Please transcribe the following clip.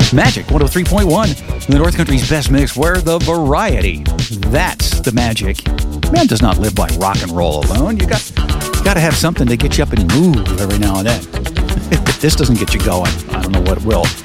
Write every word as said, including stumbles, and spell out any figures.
Magic one oh three point one, the North Country's best mix, where the variety, that's the magic. Man does not live by rock and roll alone. You got, you got to have something to get you up and move every now and then. If this doesn't get you going, I don't know what will.